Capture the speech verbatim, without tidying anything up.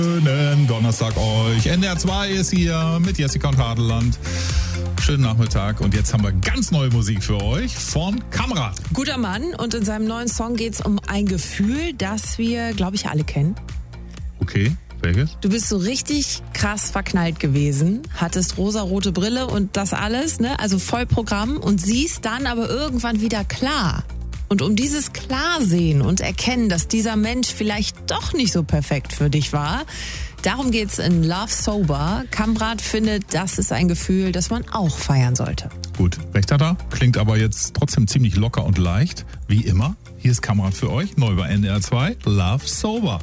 Schönen Donnerstag euch. N D R zwei ist hier mit Jessica und Hadeland. Schönen Nachmittag und jetzt haben wir ganz neue Musik für euch von Kamrat. Guter Mann, und in seinem neuen Song geht es um ein Gefühl, das wir, glaube ich, alle kennen. Okay, welches? Du bist so richtig krass verknallt gewesen, hattest rosarote Brille und das alles, ne? Also Vollprogramm, und siehst dann aber irgendwann wieder klar. Und um dieses Klarsehen und Erkennen, dass dieser Mensch vielleicht doch nicht so perfekt für dich war, darum geht's in Love Sober. Kamrat findet, das ist ein Gefühl, das man auch feiern sollte. Gut, recht hat er. Klingt aber jetzt trotzdem ziemlich locker und leicht, wie immer. Hier ist Kamrat für euch, neu bei N D R zwei, Love Sober.